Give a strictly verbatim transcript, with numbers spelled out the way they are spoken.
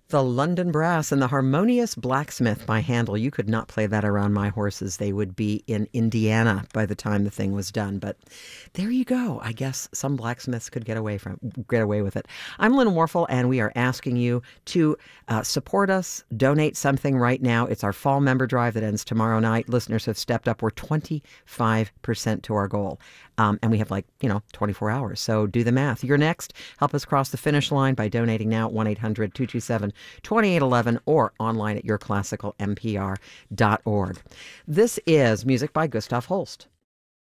The London Brass and the Harmonious Blacksmith by Handel. You could not play that around my horses. They would be in Indiana by the time the thing was done. But there you go. I guess some blacksmiths could get away from get away with it. I'm Lynn Warfel, and we are asking you to uh, support us, donate something right now. It's our fall member drive that ends tomorrow night. Listeners have stepped up. We're twenty-five percent to our goal. Um, and we have like, you know, twenty-four hours. So do the math. You're next. Help us cross the finish line by donating now at one eight hundred two two seven two eight one one or online at your classical m p r dot org. This is music by Gustav Holst.